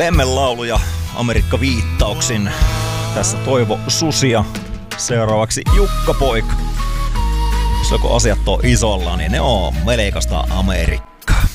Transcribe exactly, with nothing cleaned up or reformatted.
Lemmenlauluja Amerikka-viittauksin. Tässä Toivo Susia. Seuraavaksi Jukka Poika. Jos joko asiat on isolla, niin ne on meleikasta Amerikkaa.